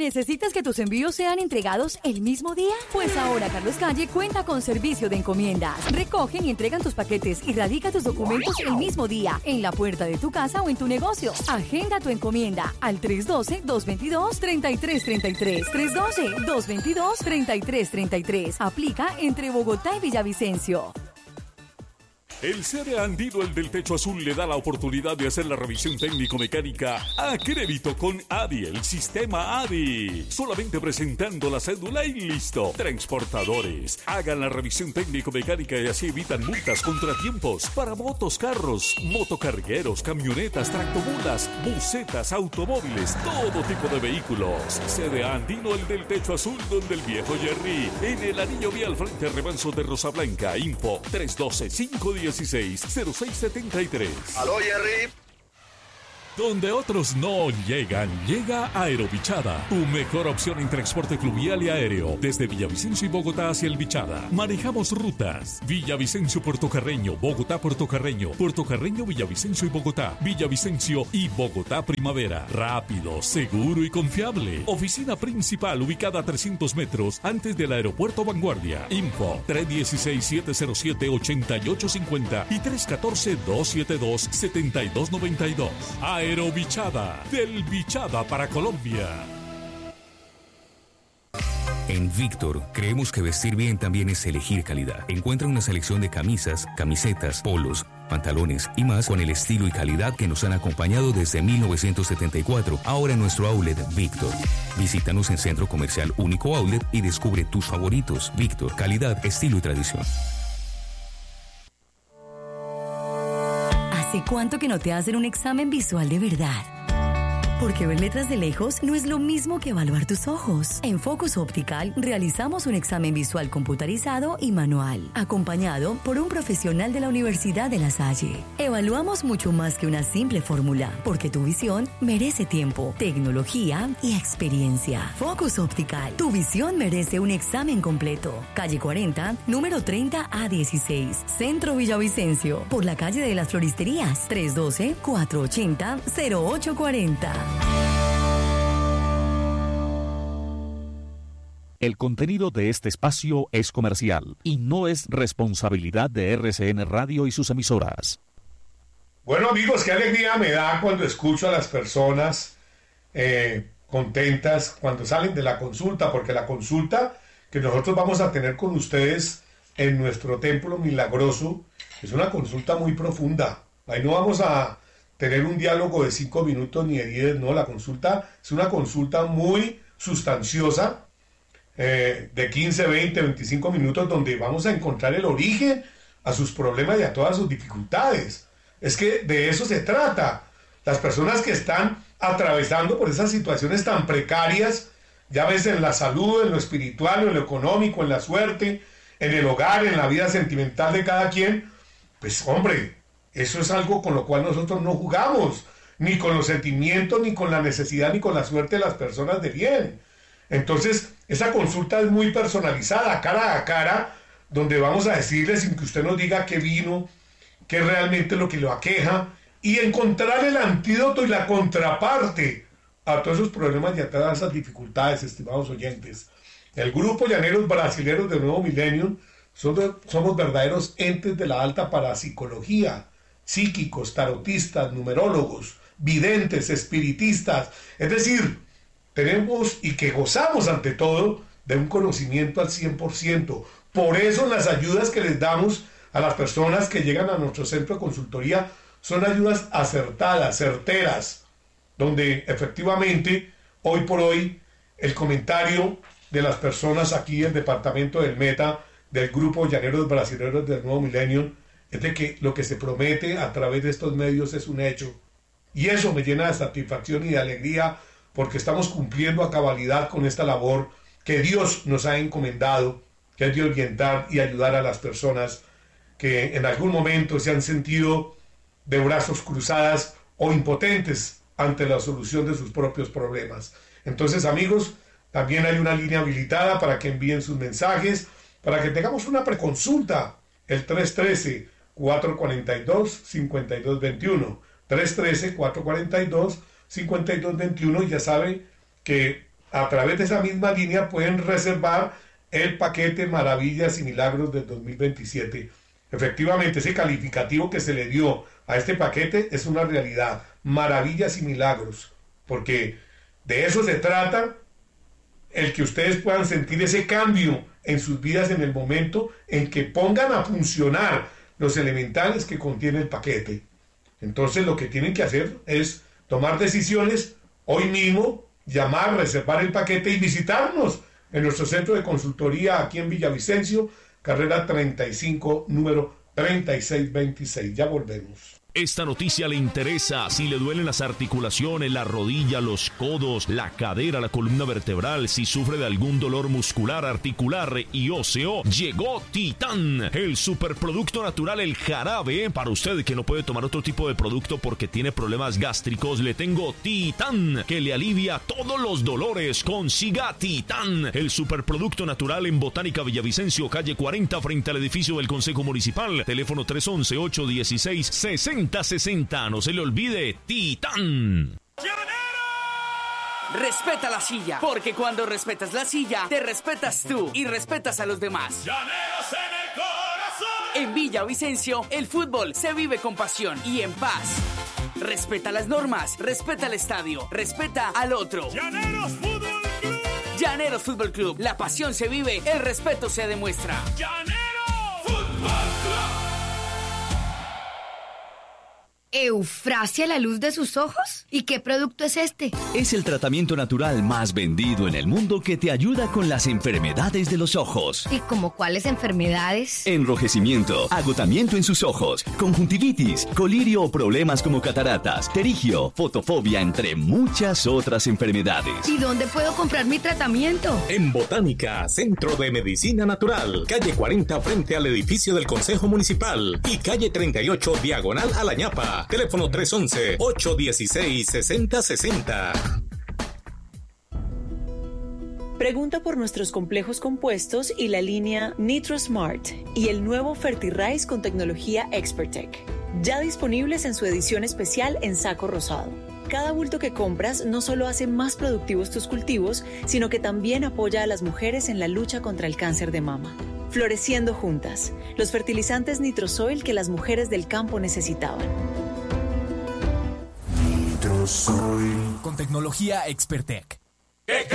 ¿Necesitas que tus envíos sean entregados el mismo día? Pues ahora Carlos Calle cuenta con servicio de encomiendas. Recogen y entregan tus paquetes y radica tus documentos el mismo día, en la puerta de tu casa o en tu negocio. Agenda tu encomienda al 312-222-3333. 312-222-3333. Aplica entre Bogotá y Villavicencio. El CDE Andino, el del techo azul, le da la oportunidad de hacer la revisión técnico-mecánica a crédito con ADI, el sistema ADI. Solamente presentando la cédula y listo. Transportadores, hagan la revisión técnico-mecánica y así evitan multas, contratiempos para motos, carros, motocargueros, camionetas, tractomulas, busetas, automóviles, todo tipo de vehículos. CDE Andino, el del techo azul, donde el viejo Jerry, en el anillo vial frente al remanso de Rosa Blanca. Info 312-516-0673. Aló, Jerry. Donde otros no llegan, llega Aerobichada, tu mejor opción en transporte fluvial y aéreo. Desde Villavicencio y Bogotá hacia el Bichada. Manejamos rutas: Villavicencio, Puerto Carreño, Bogotá, Puerto Carreño, Puerto Carreño, Villavicencio y Bogotá, Villavicencio y Bogotá Primavera. Rápido, seguro y confiable. Oficina principal ubicada a 300 metros antes del aeropuerto Vanguardia. Info 316-707-8850 y 314-272-7292. Aerobichada, del Bichada para Colombia. En Víctor, creemos que vestir bien también es elegir calidad. Encuentra una selección de camisas, camisetas, polos, pantalones y más con el estilo y calidad que nos han acompañado desde 1974, ahora en nuestro outlet Víctor. Visítanos en Centro Comercial Único Outlet y descubre tus favoritos. Víctor, calidad, estilo y tradición. ¿Hace cuánto que no te hacen un examen visual de verdad? Porque ver letras de lejos no es lo mismo que evaluar tus ojos. En Focus Optical realizamos un examen visual computarizado y manual, acompañado por un profesional de la Universidad de La Salle. Evaluamos mucho más que una simple fórmula, porque tu visión merece tiempo, tecnología y experiencia. Focus Optical, tu visión merece un examen completo. Calle 40, número 30A16, Centro Villavicencio, por la calle de las Floristerías, 312-480-0840. El contenido de este espacio es comercial y no es responsabilidad de RCN Radio y sus emisoras. Bueno, amigos, qué alegría me da cuando escucho a las personas contentas cuando salen de la consulta, porque la consulta que nosotros vamos a tener con ustedes en nuestro templo milagroso es una consulta muy profunda. Ahí no vamos a tener un diálogo de 5 minutos ni de 10, no, la consulta es una consulta muy sustanciosa, de 15, 20, 25 minutos, donde vamos a encontrar el origen a sus problemas y a todas sus dificultades. Es que de eso se trata. Las personas que están atravesando por esas situaciones tan precarias, ya ves, en la salud, en lo espiritual, en lo económico, en la suerte, en el hogar, en la vida sentimental de cada quien, pues hombre, eso es algo con lo cual nosotros no jugamos, ni con los sentimientos, ni con la necesidad, ni con la suerte de las personas de bien. Entonces, esa consulta es muy personalizada, cara a cara, donde vamos a decirle, sin que usted nos diga qué vino, qué es realmente lo que lo aqueja, y encontrar el antídoto y la contraparte a todos esos problemas y a todas esas dificultades, estimados oyentes. El grupo Llaneros Brasileros del Nuevo Milenio somos verdaderos entes de la alta parapsicología, psíquicos, tarotistas, numerólogos, videntes, espiritistas, es decir, tenemos y que gozamos ante todo de un conocimiento al 100%. Por eso las ayudas que les damos a las personas que llegan a nuestro centro de consultoría son ayudas acertadas, certeras, donde efectivamente hoy por hoy el comentario de las personas aquí del departamento del Meta, del grupo Llaneros Brasileros del Nuevo Milenio, es de que lo que se promete a través de estos medios es un hecho. Y eso me llena de satisfacción y de alegría, porque estamos cumpliendo a cabalidad con esta labor que Dios nos ha encomendado, que es de orientar y ayudar a las personas que en algún momento se han sentido de brazos cruzadas o impotentes ante la solución de sus propios problemas. Entonces, amigos, también hay una línea habilitada para que envíen sus mensajes, para que tengamos una preconsulta, el 313-442-5221, 313-442-5221, y ya sabe que a través de esa misma línea pueden reservar el paquete Maravillas y Milagros del 2027. Efectivamente, ese calificativo que se le dio a este paquete es una realidad, Maravillas y Milagros, porque de eso se trata, el que ustedes puedan sentir ese cambio en sus vidas en el momento en que pongan a funcionar los elementales que contiene el paquete. Entonces lo que tienen que hacer es tomar decisiones hoy mismo, llamar, reservar el paquete y visitarnos en nuestro centro de consultoría aquí en Villavicencio, carrera 35, número 3626. Ya volvemos. Esta noticia le interesa si le duelen las articulaciones, la rodilla, los codos, la cadera, la columna vertebral, si sufre de algún dolor muscular, articular y óseo. Llegó Titán, el superproducto natural, el jarabe. Para usted que no puede tomar otro tipo de producto porque tiene problemas gástricos, le tengo Titán, que le alivia todos los dolores. Consiga Titán, el superproducto natural en Botánica Villavicencio, calle 40, frente al edificio del Consejo Municipal. Teléfono 311-816-6060. No se le olvide, Titán. Respeta la silla, porque cuando respetas la silla, te respetas tú y respetas a los demás. Llaneros en el corazón. En Villavicencio, el fútbol se vive con pasión y en paz. Respeta las normas, respeta el estadio, respeta al otro. Llaneros Fútbol Club. Llaneros Fútbol Club, la pasión se vive, el respeto se demuestra. Llaneros Fútbol Club. ¿Eufrasia la luz de sus ojos? ¿Y qué producto es este? Es el tratamiento natural más vendido en el mundo que te ayuda con las enfermedades de los ojos. ¿Y como cuáles enfermedades? Enrojecimiento, agotamiento en sus ojos, conjuntivitis, colirio o problemas como cataratas, pterigio, fotofobia, entre muchas otras enfermedades. ¿Y dónde puedo comprar mi tratamiento? En Botánica, Centro de Medicina Natural, calle 40 frente al edificio del Consejo Municipal y calle 38 diagonal a La Ñapa. Teléfono 311-816-6060. Pregunta por nuestros complejos compuestos y la línea NitroSmart y el nuevo FertiRice con tecnología ExpertTech. Ya disponibles en su edición especial en saco rosado. Cada bulto que compras no solo hace más productivos tus cultivos, sino que también apoya a las mujeres en la lucha contra el cáncer de mama. Floreciendo juntas, los fertilizantes Nitrosoil que las mujeres del campo necesitaban. Nitrosoil. Con tecnología ExpertTech.